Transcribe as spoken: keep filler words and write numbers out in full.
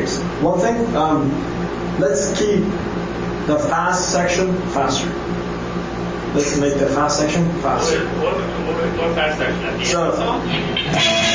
case. One thing, um, let's keep the fast section faster. Let's make the fast section faster. What, what, what, what fast section at the end So, of the song?